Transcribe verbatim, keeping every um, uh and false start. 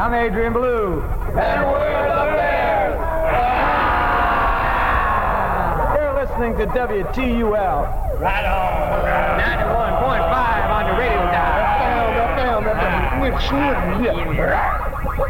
I'm Adrian Blue. And we're the Bears. You're listening to W T U L. Right on. ninety-one point five on your radio dial. Down, down, down, down. We're shooting.